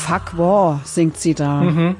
Fuck War singt sie da.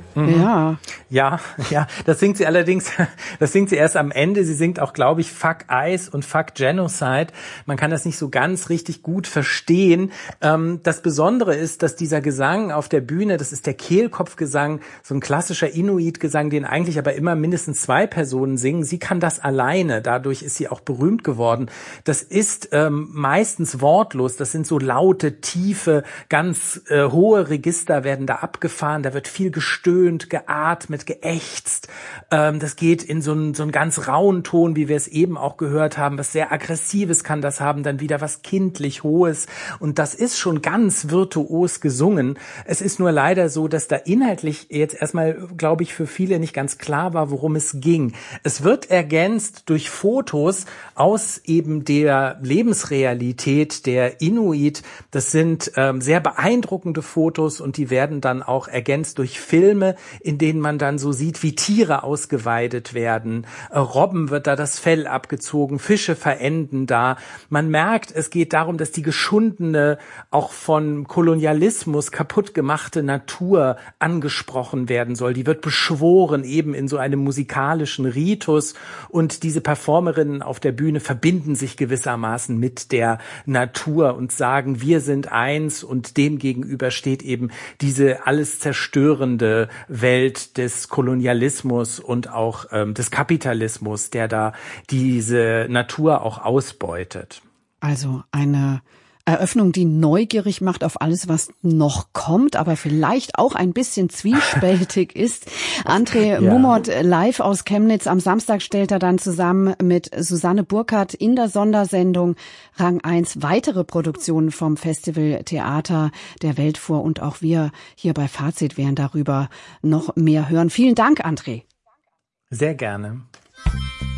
Ja, das singt sie allerdings, das singt sie erst am Ende. Sie singt auch, glaube ich, Fuck ICE und Fuck Genocide. Man kann das nicht so ganz richtig gut verstehen. Das Besondere ist, dass dieser Gesang auf der Bühne, das ist der Kehlkopfgesang, so ein klassischer Inuit-Gesang, den eigentlich aber immer mindestens 2 Personen singen. Sie kann das alleine. Dadurch ist sie auch berühmt geworden. Das ist meistens wortlos. Das sind so laute, tiefe, ganz hohe Register werden da abgefahren. Da wird viel gestöhnt, geatmet, geächzt. Das geht in so einen ganz rauen Ton, wie wir es eben auch gehört haben. Was sehr Aggressives kann das haben, dann wieder was kindlich Hohes. Und das ist schon ganz virtuos gesungen. Es ist nur leider so, dass da inhaltlich jetzt erstmal, glaube ich, für viele nicht ganz klar war, worum es ging. Es wird ergänzt durch Fotos aus eben der Lebensrealität der Inuit. Das sind sehr beeindruckende Fotos und die werden dann auch ergänzt durch Filme, in denen man dann so sieht, wie Tiere ausgeweidet werden. Robben wird da das Fell abgezogen, Fische verenden da. Man merkt, es geht darum, dass die geschundene, auch von Kolonialismus kaputt gemachte Natur angesprochen werden soll. Die wird beschworen, eben in so einem musikalischen Ritus. Und diese Performerinnen auf der Bühne verbinden sich gewissermaßen mit der Natur und sagen, wir sind eins, und dem gegenüber steht eben diese alles zerstörende Welt des Kolonialismus und auch des Kapitalismus, der da diese Natur auch ausbeutet. Also eine Eröffnung, die neugierig macht auf alles, was noch kommt, aber vielleicht auch ein bisschen zwiespältig ist. André Mumot live aus Chemnitz. Am Samstag stellt er dann zusammen mit Susanne Burkhardt in der Sondersendung Rang 1 weitere Produktionen vom Festival Theater der Welt vor. Und auch wir hier bei Fazit werden darüber noch mehr hören. Vielen Dank, André. Sehr gerne.